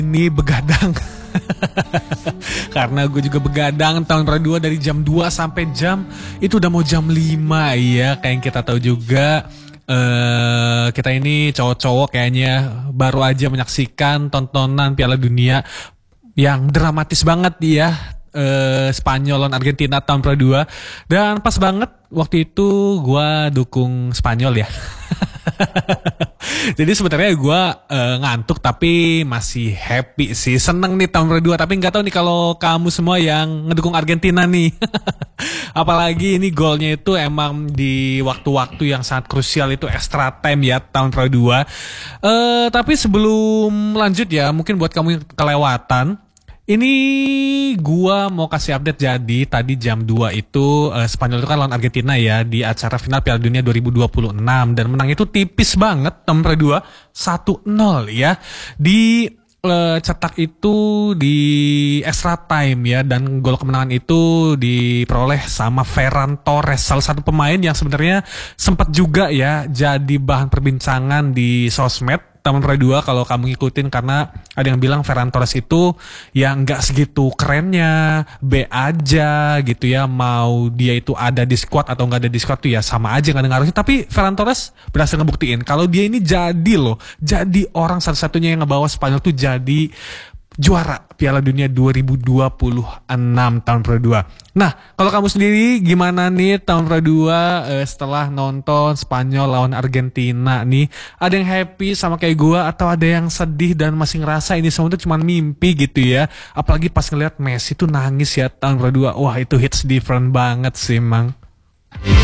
ini begadang. Karena gue juga begadang tahun 2002 dari jam 2 sampai jam itu udah mau jam 5 ya. Kayak yang kita tahu juga kita ini cowok-cowok kayaknya baru aja menyaksikan tontonan Piala Dunia yang dramatis banget ya. Spanyol lawan Argentina tahun 2002. Dan pas banget waktu itu gue dukung Spanyol ya. Jadi sebenarnya gue ngantuk tapi masih happy sih, seneng nih tahun 2002. Tapi nggak tahu nih kalau kamu semua yang ngedukung Argentina nih. Apalagi ini golnya itu emang di waktu-waktu yang sangat krusial, itu extra time ya tahun 2002. Tapi sebelum lanjut ya, mungkin buat kamu yang kelewatan, ini gua mau kasih update. Jadi tadi jam 2 itu Spanyol itu kan lawan Argentina ya di acara final Piala Dunia 2026 dan menang itu tipis banget nomor 2 1-0 ya. Di cetak itu di extra time ya, dan gol kemenangan itu diperoleh sama Ferran Torres, salah satu pemain yang sebenarnya sempat juga ya jadi bahan perbincangan di sosmed tahun 2002 kalau kamu ngikutin, karena ada yang bilang Ferran Torres itu yang nggak segitu kerennya, B aja gitu ya, mau dia itu ada di squad atau nggak ada di squad tuh ya sama aja nggak ada ngaruhnya. Tapi Ferran Torres berhasil ngebuktiin kalau dia ini jadi loh, jadi orang satu-satunya yang ngebawa Spanyol tuh jadi juara Piala Dunia 2026 tahun 2022. Nah, kalau kamu sendiri gimana nih tahun 2022 setelah nonton Spanyol lawan Argentina nih? Ada yang happy sama kayak gua atau ada yang sedih dan masih ngerasa ini semua itu cuma mimpi gitu ya? Apalagi pas ngeliat Messi tuh nangis ya tahun 2022. Wah, itu hits different banget sih, Mang.